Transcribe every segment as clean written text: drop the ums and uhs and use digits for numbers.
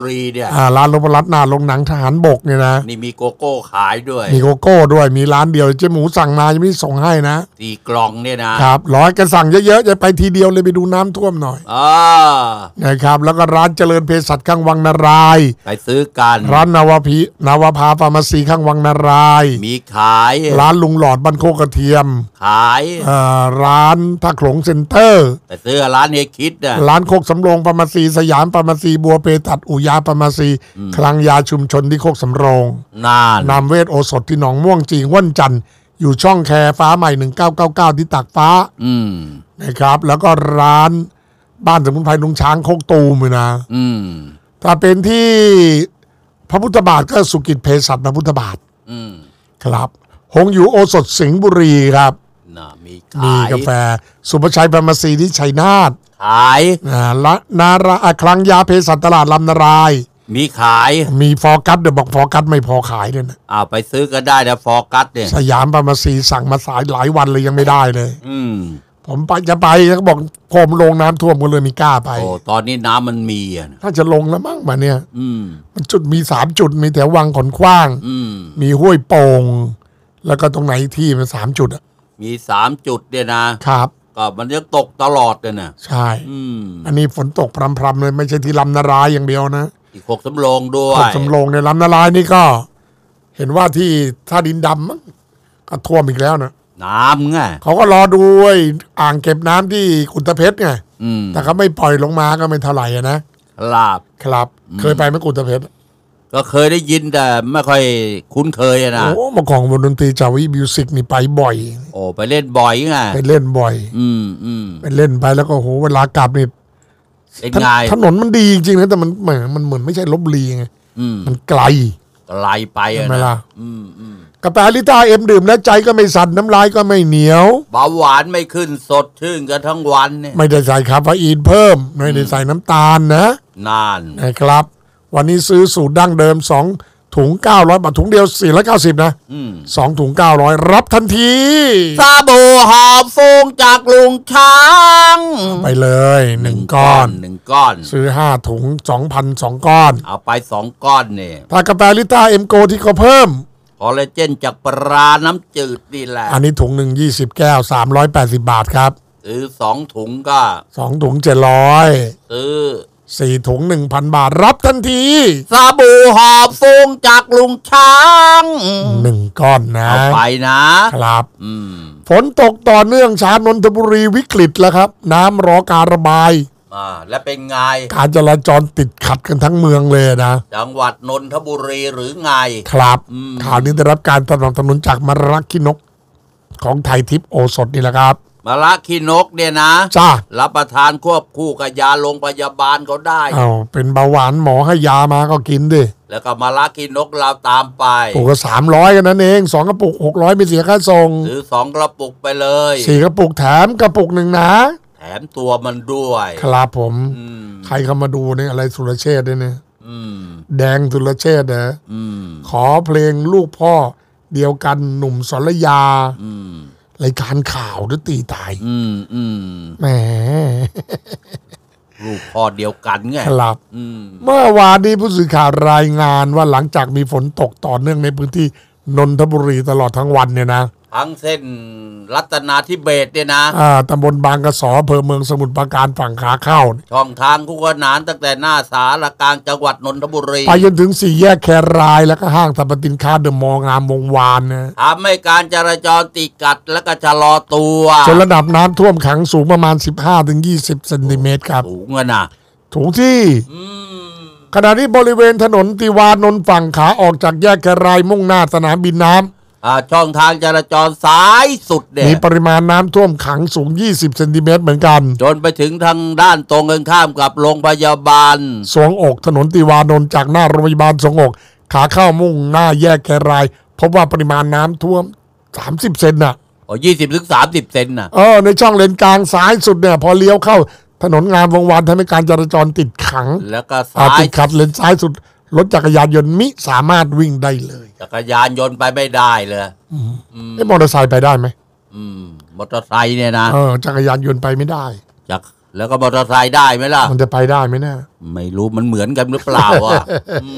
รีเนี่ยร้านนพรัตน์หน้าโรงหนังทหารบกเนี่ยนะนี่มีโกโก้ขายด้วยมีโกโก้ด้วยมีร้านเดียวเจ๊หมูสั่งมายังไม่ส่งให้นะ 4 กล่องเนี่ยนะครับร้อยกันสั่งเยอะๆจะไปทีเดียวเลยไปดูน้ำท่วมหน่อยนะครับแล้วก็ร้านเจริญเภสัชข้างวังนารายไปซื้อกันร้านนวภาฟาร์มาซีข้างวังนารายมีขายร้านลุงหลอดบ้านโคกกระเทียมขายร้านท่าโขลงเซ็นเตอร์ไปซื้อร้านเฮคิดนะร้านโคกสำโรงฟาร์มาซีสยามฟาร์มาซีบัวเปตัดอุยาฟาร์มาซีคลังยาชุมชนที่โคกสำโรงนามเวทโอสถที่หนองม่วงจีงว่นจันทร์อยู่ช่องแคฟ้าใหม่1999ที่ตากฟ้านะครับแล้วก็ร้านบ้านสมุนไพรลุงช้างโคกตูมนะถ้าเป็นที่พระพุทธบาทก็สุกิจเภสัชพระพุทธบาทครับหงอยู่โอสถสิงห์บุรีครับมีกาแฟสุภชัยฟาร์มาซีที่ชัยนาทขายนาราคลังยาเภสัชตลาดลำนารายมีขายมีฟอร์กัสเดี๋ยวบอกฟอร์กัสไม่พอขายเลยนะไปซื้อก็ได้แต่ฟอร์กัสเนี่ยสยามฟาร์มาซีสั่งมาสายหลายวันเลยยังไม่ได้เลยผมจะไปเขาบอกผมลงน้ำท่วมก็เลยมีกล้าไปตอนนี้น้ำมันมีถ้าจะลงแล้วมั้งมาเนี่ยมันจุดมี3 จุดมีแถววังขอนขว้างมีห้วยโป่งแล้วก็ตรงไหนที่มัน3 จุดมี3 จุดเนี่ยนะครับก็มันยังตกตลอดเลยนะใช่อันนี้ฝนตกพรำๆเลยไม่ใช่ที่ลำนารายอย่างเดียวนะอีก6 สำโรงด้วย 6 สำโรงในลำนารายนี่ก็เห็นว่าที่ท่าดินดำมั้งก็ท่วมอีกแล้วนะน้ำไงเขาก็รอดูอ่างเก็บน้ำที่ขุนตะเพชรไงแต่เขาไม่ปล่อยลงมาก็ไม่เท่าไหร่นะครับเคยไปไหมขุนตะเพชรก็เคยได้ยินแต่ไม่ค่อยคุ้นเคยนะเมื่อก่อนวงดนตรีจาวิมิวสิกนี่ไปบ่อยไปเล่นบ่อยไงไปเล่นบ่อยไปเล่นไปแล้วก็เวลากลับนี่ถนนมันดีจริงๆนะแต่มันเหมือนไม่ใช่ลพบุรีไงมันไกลไปนะกาแฟลิต้าเอ็มดื่มแล้วใจก็ไม่สั่นน้ำลายก็ไม่เหนียวเบาหวานไม่ขึ้นสดชื่นกันทั้งวันเนี่ยไม่ได้ใส่คาเฟอีนเพิ่มไม่ได้ใส่น้ำตาลนะนะครับวันนี้ซื้อสูตรดั้งเดิม2 ถุง900 บาทถุงเดียว490นะ2 ถุง900รับทันทีซาบูหอมฟูงจากลุงช้างไปเลย1 ก้อนซื้อ5 ถุง 2,000 2 ก้อนเอาไป2 ก้อนเนี่ยถ้ากาแฟลิต้าเอ็มโกที่ก็เพิ่มคอลลาเจนจากปลาน้ำจืดนี่แหละอันนี้ถุง20 แก้ว380 บาทครับซื้อ2 ถุงก็ 2 ถุง700 ซื้อ 4 ถุง 1,000 บาทรับทันทีสบู่หอมฟูงจากลุงช้าง 1 ก้อนนะเอาไปนะครับฝนตกต่อเนื่องชานนทบุรีวิกฤตแล้วครับน้ำรอการระบายและเป็นไงการจราจรติดขัดกันทั้งเมืองเลยนะจังหวัดนนทบุรีหรือไงครับข่าวนี้ได้รับการสนับสนุนจากมรักขี้นกของไทยทิพย์โอสถนี่แหละครับมะระขี้นกเนี่ยนะจ้ารับประทานควบคู่กับยาโรงพยาบาลเขาได้เป็นเบาหวานหมอให้ยามาก็กินดิแล้วก็มะระขี้นกเราตามไปปลูกก็300กันนั่นเอง2 กระปุก600ไม่เสียค่าส่งซื้อ2 กระปุกไปเลย 4 กระปุกแถมกระปุก1นะแถมตัวมันด้วยครับผมใครเข้ามาดูเนี่ยอะไรสุรเชษฐ์เนี่ยแดงสุรเชษฐ์นะขอเพลงลูกพ่อเดียวกันหนุ่มสรยารายการข่าวด้วยตีตายแหมลูกพ่อเดียวกันไงครับเมื่อวานนี้ผู้สื่อข่าวรายงานว่าหลังจากมีฝนตกต่อเนื่องในพื้นที่นนทบุรีตลอดทั้งวันเนี่ยนะทั้งเส้นรัตนาธิเบศเนี่ยนะตำบลบางกระสออำเภอเมืองสมุทรปราการฝั่งขาเข้าช่องทางคู่ขนานตั้งแต่หน้าศาลกลางจังหวัดนนทบุรีไปจนถึง4 แยกแครายแล้วก็ห้างสรรพสินค้าเดอะมอลล์งามวงวานนะทำให้การจราจรติดขัดแล้วก็ชะลอตัวจนระดับน้ำท่วมขังสูงประมาณ 15-20 เซนติเมตรครับสูงนะถูงที่ขณะที่บริเวณถนนติวานนท์ฝั่งขาออกจากแยกแครายมุ่งหน้าสนามบินน้ำช่องทางจราจรซ้ายสุดเนี่ยมีปริมาณน้ำท่วมขังสูง20 เซนติเมตรเหมือนกันจนไปถึงทางด้านตรงกันข้ามกับโรงพยาบาลสวงอกถนนติวานนท์จากหน้าโรงพยาบาลสวงอกขาเข้ามุ่งหน้าแยกแครายพบว่าปริมาณน้ำท่วม30 เซนน่ะ 20-30 เซนน่ะในช่องเลนกลางซ้ายสุดเนี่ยพอเลี้ยวเข้าถนนงามวงวานทำให้การจราจรติดขังแล้วก็ซ้ายติดขัดเลนซ้ายสุดรถจักรยานยนต์มิสามารถวิ่งได้เลยจักรยานยนต์ไปไม่ได้เลยมอเตอร์ไซค์ไปได้ไหมมอเตอร์ไซค์เนี่ยนะจักรยานยนต์ไปไม่ได้แล้วก็มอเตอร์ไซค์ได้ไหมล่ะมันจะไปได้ไหมเนี่ยไม่รู้มันเหมือนกันหรือเปล่าอ่ะ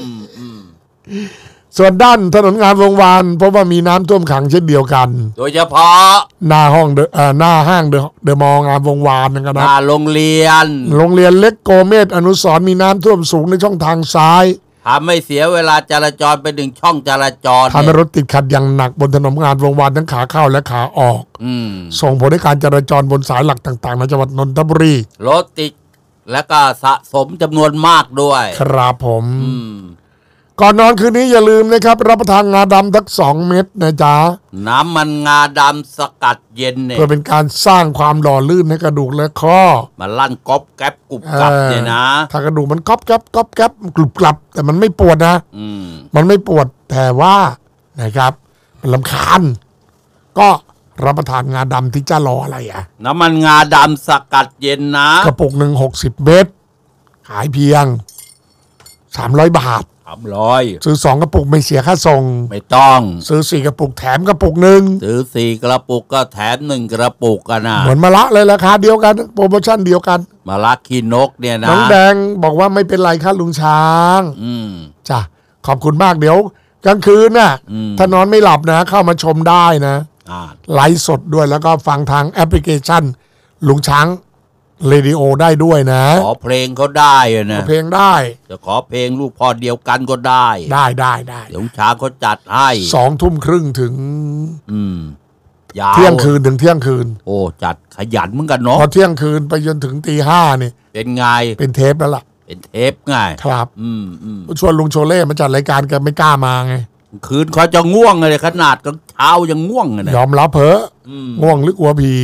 ส่วนด้านถนนงามวงวานเพราะว่ามีน้ำท่วมขังเช่นเดียวกันโดยเฉพาะหน้าห้างเดอะมอลล์งามวงวานนะครับหน้าโรงเรียนเล็กโกเมศอนุสรณ์มีน้ำท่วมสูงในช่องทางซ้ายทำให้เสียเวลาจราจรไปถึงช่องจราจรทำให้รถติดขัดอย่างหนักบนถนนงามวงวานทั้งขาเข้าและขาออกส่งผลให้การจราจรบนสายหลักต่างๆในจังหวัดนนทบุรีรถติดและก็สะสมจำนวนมากด้วยครับผมก่อนนอนคืนนี้อย่าลืมนะครับรับประทานงาดำสัก2 เม็ดนะจ๊ะน้ำมันงาดำสกัดเย็นเนี่ยเพื่อเป็นการสร้างความหล่อลื่นให้กระดูกและข้อมันลั่นก๊อบแก๊บกรุบกรับเนี่ยนะถ้ากระดูกมันก๊อบแก๊บกรุบกรับแต่มันไม่ปวดนะมันไม่ปวดแต่ว่านะครับมันรำคาญก็รับประทานงาดำที่จะรออะไรอ่ะน้ำมันงาดำสกัดเย็นนะกระปุกหนึ่ง60 เม็ดขายเพียง300 บาทซื้อ2 กระปุกไม่เสียค่าส่งไม่ต้องซื้อ4 กระปุกแถมกระปุกหนึ่งซื้อ4 กระปุกก็แถม1 กระปุกกันนะเหมือนมะละเลยราคาเดียวกันโปรโมชั่นเดียวกันมะละขี้นกเนี่ยนะน้องแดงบอกว่าไม่เป็นไรครับลุงช้างจ้ะขอบคุณมากเดี๋ยวกลางคืนน่ะถ้านอนไม่หลับนะเข้ามาชมได้นะไลฟ์สดด้วยแล้วก็ฟังทางแอปพลิเคชันลุงช้างเรดิโอได้ด้วยนะขอเพลงเขาได้นะเพลงได้จะขอเพลงลูกพ่อเดียวกันก็ได้เดี๋ยวช้างเขาจัดให้ 20:30ถึงเที่ยงคืนถึงเที่ยงคืนโอ้จัดขยันเหมือนกันเนาะพอเที่ยงคืนไปจนถึงตี 5นี่เป็นไงเป็นเทปแล้วล่ะเป็นเทปไงครับชวนลุงโชเล่มาจัดรายการกันไม่กล้ามาไงคืนเขาจะง่วงเลยขนาดกันเช้ายังง่วงเลยยอมรับเพอง่วงหรือกลัวผี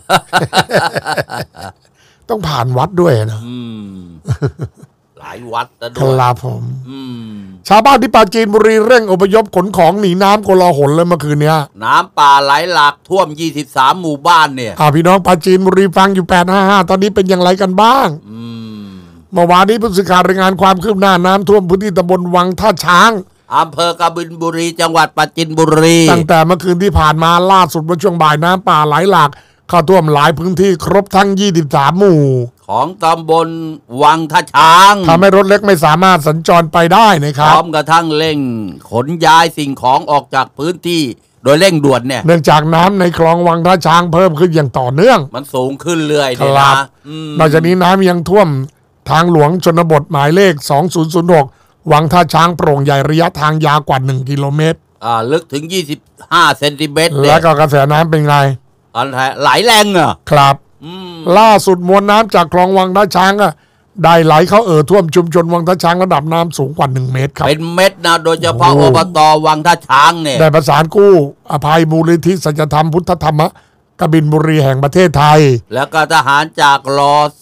ต้องผ่านวัดด้วยนะหลายวัดนะด้วยครับผมชาวบ้านที่ปราจีนบุรีเร่งอพยพขนของหนีน้ำโกลาหลเลยเมื่อคืนนี้น้ำป่าไหลหลากท่วม23 หมู่บ้านเนี่ยพี่น้องปราจีนบุรีฟังอยู่855ตอนนี้เป็นอย่างไรกันบ้างเมื่อวานนี้ผู้สื่อข่าวรายงานความคืบหน้าน้ำท่วมพื้นที่ตำบลวังท่าช้างอำเภอกบินบุรีจังหวัดปราจีนบุรีตั้งแต่เมื่อคืนที่ผ่านมาล่าสุดเมื่อช่วงบ่ายน้ำป่าไหลหลากเข้าท่วมหลายพื้นที่ครบทั้ง23 หมู่ของตำบลวังท่าช้างทำให้รถเล็กไม่สามารถสัญจรไปได้นะครับพร้อมกระทั่งเร่งขนย้ายสิ่งของออกจากพื้นที่โดยเร่งด่วนเนี่ยเนื่องจากน้ำในคลองวังท่าช้างเพิ่มขึ้นอย่างต่อเนื่องมันสูงขึ้นเรื่อยๆนะนอกจากนี้น้ำยังท่วมทางหลวงชนบทหมายเลข2006วังท่าช้างโปร่งใหญ่ระยะทางยาวกว่า1 กิโลเมตรลึกถึง25 เซนติเมตรแล้วก็กระแสน้ำเป็นไงไหลแรงอ่ะครับล่าสุดมวลน้ำจากคลองวังท่าช้างได้ไหลเข้าท่วมชุมชนวังท่าช้างระดับน้ำสูงกว่า1 เมตรครับเป็นเม็ดนะโดยเฉพาะอบต.วังท่าช้างเนี่ยได้ประสานกู้อภัยมูลนิธิสัจธรรมพุทธธรรมกบินบุรีแห่งประเทศไทยแล้วก็ทหารจากร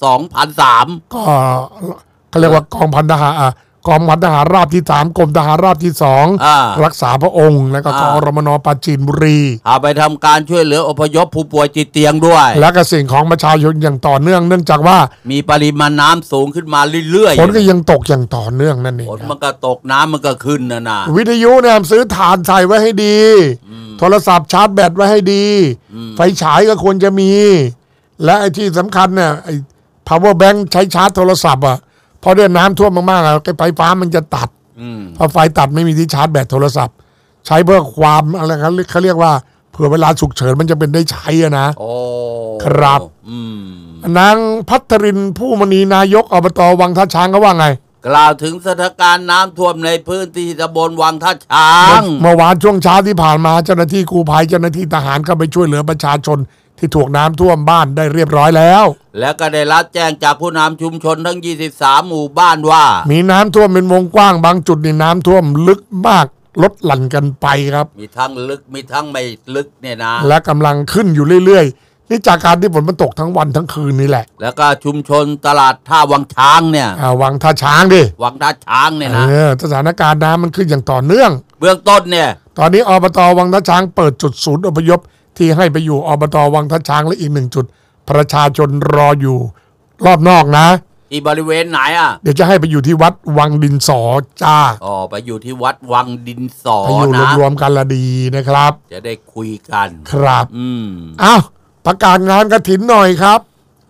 2003 ก็เขาเรียกว่ากองพันทหารกองพันทหารราบที่3กรมทหารราบที่2รักษาพระองค์และก็กรมน.ปราจีนบุรีไปทำการช่วยเหลืออพยพผู้ป่วยติดเตียงด้วยและก็สิ่งของประชาชนอย่างต่อเนื่องเนื่องจากว่ามีปริมาณน้ำสูงขึ้นมาเรื่อยๆฝนก็ยังตกอย่างต่อเนื่องนั่นเองฝนมันก็ตกน้ำมันก็ขึ้นนะวิทยุเนี่ยซื้อถ่านใส่ไว้ให้ดีโทรศัพท์ชาร์จแบตไว้ให้ดีไฟฉายก็ควรจะมีและไอ้ที่สำคัญเนี่ยไอ้ power bank ใช้ชาร์จโทรศัพท์พอเดือนน้ำท่วมมากๆไฟฟ้ามันจะตัดพอไฟตัดไม่มีที่ชาร์จแบตโทรศัพท์ใช้เพื่อความอะไรเขาเรียกว่าเผื่อเวลาฉุกเฉินมันจะเป็นได้ใช้นะครับนางพัทรินผู้มณีนายกอบต.วังท่าช้างก็ว่าไงกล่าวถึงสถานการณ์น้ำท่วมในพื้นที่ตำบลวังท่าช้างเมื่อวานช่วงเช้าที่ผ่านมาเจ้าหน้าที่กู้ภัยเจ้าหน้าที่ทหารเข้าไปช่วยเหลือประชาชนที่ถูกน้ำท่วมบ้านได้เรียบร้อยแล้วและก็ได้รับแจ้งจากผู้นำชุมชนทั้ง23 หมู่บ้านว่ามีน้ำท่วมเป็นวงกว้างบางจุดนี่น้ำท่วมลึกมากลดหลั่นกันไปครับมีทั้งลึกมีทั้งไม่ลึกเนี่ยนะและกำลังขึ้นอยู่เรื่อยๆนี่จากการที่ฝนมันตกทั้งวันทั้งคืนนี่แหละแล้วก็ชุมชนตลาดท่าวังช้างเนี่ยวังท่าช้างดิวังท่าช้างเนี่ยนะสถานการณ์น้ำมันขึ้นอย่างต่อเนื่องเบื้องต้นเนี่ยตอนนี้อบต.วังท่าช้างเปิดจุดศูนย์อพยพที่ให้ไปอยู่อบต.วังท่าช้างและอีก1 จุดประชาชนรออยู่รอบนอกนะที่บริเวณไหนเดี๋ยวจะให้ไปอยู่ที่วัดวังดินสอจ้าไปอยู่ที่วัดวังดินสอไปอยู่รวมกันละดีนะครับจะได้คุยกันครับอ้าวประกาศงานกฐินหน่อยครับก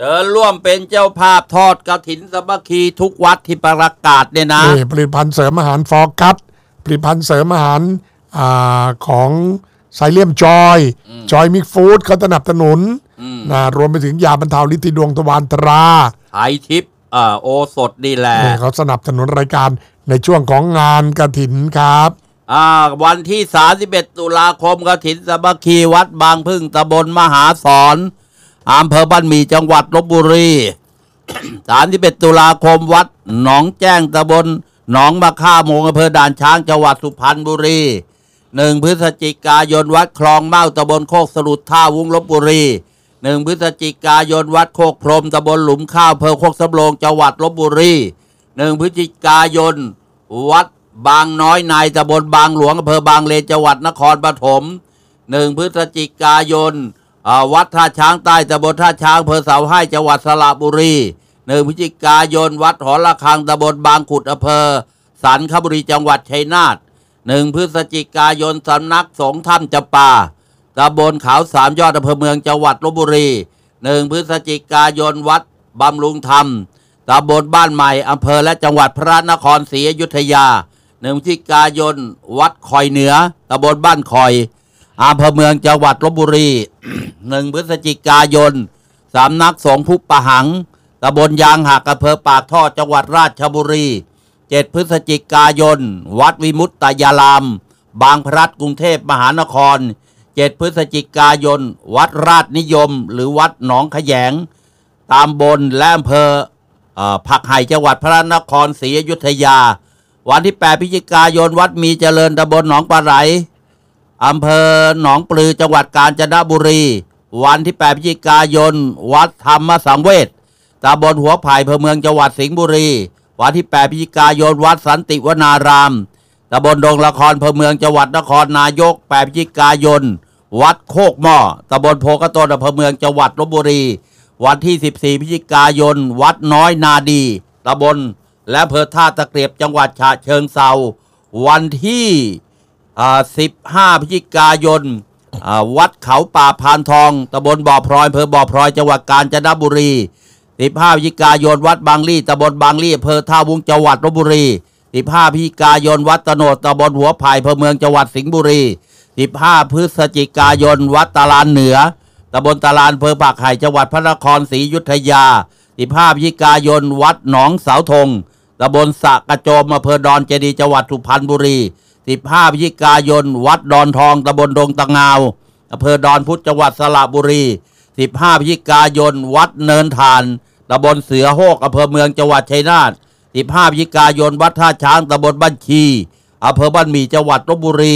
ร่วมเป็นเจ้าภาพทอดกฐินสามัคคีทุกวัดที่ประกาศเนี่ยนะผลิตภัณฑ์เสริมอาหารฟอร์กัสผลิตภัณฑ์เสริมอาหารของไซเลียมจอยมิกฟู้ดเขาสนับสนุนนะรวมไปถึงยาบรรเทาฤทธิ์ดวงทวารตราไทยทิพย์โอสถนี่แหละเขาสนับสนุนรายการในช่วงของงานกฐินครับวันที่31ตุลาคมกฐินสามัคคีวัดบางพึ่งตำบลมหาสอนอำเภอบ้านหมี่จังหวัดลพบุรี31ตุลาคมวัดหนองแจ้งตำบลหนองมะค่าโมงอำเภอด่านช้างจังหวัดสุพรรณบุรี1 พฤศจิกายนวัดคลองเม้าตำบลโคกสลุดท่าวุ้งลพบุรี1 พฤศจิกายนวัดโคกพรมตำบลหลุมข้าวอำเภอโคกสำโรงจังหวัดลพบุรี1 พฤศจิกายนวัดบางน้อยในตำบลบางหลวงอำเภอบางเลนจังหวัดนครปฐม1 พฤศจิกายนวัดท่าช้างใต้ตำบลท่าช้างอำเภอเสาให้จังหวัดสระบุรี1 พฤศจิกายนวัดหอระฆังตำบลบางขุดอำเภอสันคบุรีจังหวัดชัยนาท1 พฤศจิกายนสำนักสงฆ์ถ้ำจำปาตำบลเขาสามยอดอำเภอเมืองจังหวัดลพบุรี1 พฤศจิกายนวัดบำรุงธรรมตำบลบ้านใหม่อำเภอและจังหวัดพระนครศรีอยุธยา1 พฤศจิกายนวัดคอยเหนือตำบลบ้านคอยอำเภอเมืองจังหวัดลพบุรี1 พฤศจิกายนสำนักสงฆ์พุปะหังตำบลยางหักอำเภอปากท่อจังหวัดราชบุรี7 พฤศจิกายนวัดวิมุตตยารามบางพลัดกรุงเทพมหานคร7 พฤศจิกายนวัดราชนิยมหรือวัดหนองขแยงตำบลและอำเภอผักไห่จังหวัดพระนครศรีอยุธยาวันที่8 พฤศจิกายนวัดมีเจริญตำบลหนองปลาไหลอำเภอหนองปลือจังหวัดกาญจนบุรีวันที่8 พฤศจิกายนวัดธรรมสังเวชตำบลหัวไผ่อำเภอเมืองจังหวัดสิงห์บุรีวันที่8 พฤศจิกายนวัดสันติวนารามตำบลดงละครอำเภอเมืองจังหวัดนครนายก8 พฤศจิกายนวัดโคกหม้อตำบลโพกระโตนอำเภอเมืองจังหวัดลพบุรีวันที่14 พฤศจิกายนวัดน้อยนาดีตำบลและอำเภอท่าตะเกียบจังหวัดฉะเชิงเทราวันที่15 พฤศจิกายนวัดเขาป่าพานทองตำบลบ่อพลอยอำเภอบ่อพลอยจังหวัดกาญจนบุรี15 พฤศจิกายนวัดบางลี่ตำบลบางลี่อำเภอท่าวุ้งจังหวัดลพบุรี15 พฤศจิกายนวัดตโนดตำบลหัวไผ่อำเภอเมืองจังหวัดสิงห์บุรี15 พฤศจิกายนวัดตลาดเหนือตำบลตลาดอำเภอปากไห่จังหวัดพระนครศรีอยุธยา15 พฤศจิกายนวัดหนองเสาธงตำบลสะกระโจมอำเภอดอนเจดีจังหวัดสุพรรณบุรี15 พฤศจิกายนวัดดอนทองตำบลดงตะงาวอำเภอดอนพุธจังหวัดสระบุรี15 พฤศจิกายนวัดเนินทานตำบลเสือโฮกอำเภอเมืองจังหวัดชัยนาท15 พฤศจิกายนวัดท่าช้างตำบลบ้านชีอำเภอบ้านหมี่จังหวัดลพบุรี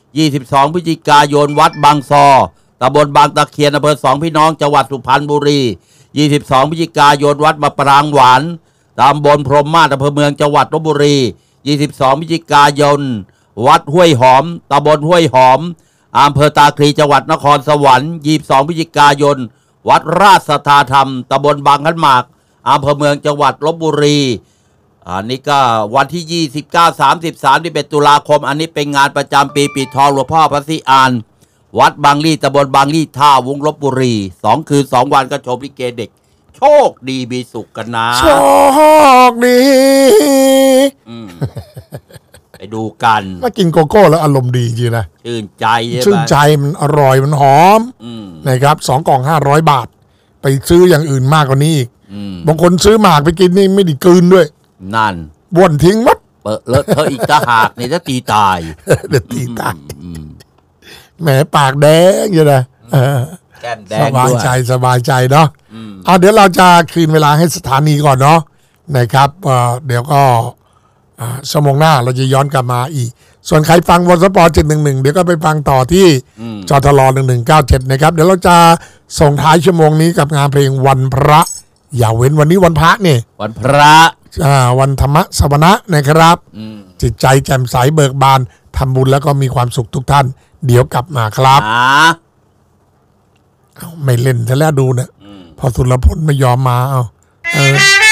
22 พฤศจิกายนวัดบางซอตำบลบางตะเคียนอำเภอสองพี่น้องจังหวัดสุพรรณบุรี22 พฤศจิกายนวัดมะปรางหวานตำบลพรหมมาศอำเภอเมืองจังหวัดลพบุรี22 พฤศจิกายนวัดห้วยหอมตำบลห้วยหอมอำเภอตาคลีจังหวัดนครสวรรค์22 พฤศจิกายนวัดราชสัทธาธรรมตำบลบางขันหมากอำเภอเมืองจังหวัดลพบุรีอันนี้ก็วันที่29 30 31ตุลาคมอันนี้เป็นงานประจำปีปิดทองหลวงพ่อพระศรีอานวัดบางลี่ตำบลบางลี่ท่าวุ้งลพบุรี2 คืน 2 วันก็ชมลิเกเด็กโชคดีมีสุขกันนะโชคดีไปดูกันมากินโกโก้แล้วอารมณ์ดีจริงนะชื่นใจชื่นใจมันอร่อยมันหอมนะครับ2 กล่อง 500 บาทไปซื้ออย่างอื่นมากกว่านี้อีกบางคนซื้อหมากไปกินนี่ไม่ได้กลืนด้วยนั่นบ้วนทิ้งมัดเปิดเลอะเทอะอีกตาหากนี่จะตีตายเดี๋ยวตีตายแหมปากแดงอยู่นะแก้มแดงสบายใจเนาะเดี๋ยวเราจะคืนเวลาให้สถานีก่อนเนาะนะครับเดี๋ยวก็ชั่วโมงหน้าเราจะย้อนกลับมาอีกส่วนใครฟังวสป711เดี๋ยวก็ไปฟังต่อที่จทล1197นะครับเดี๋ยวเราจะส่งท้ายชั่วโมงนี้กับงานเพลงวันพระอย่าเว้นวันนี้วันพระเนี่ยวันพระวันธรรมสวนะนะครับจิตใจแจ่มใสเบิกบานทำบุญแล้วก็มีความสุขทุกท่านเดี๋ยวกลับมาครับไม่เล่นซะแล้วดูนะพอสุรพลไม่ยอมมา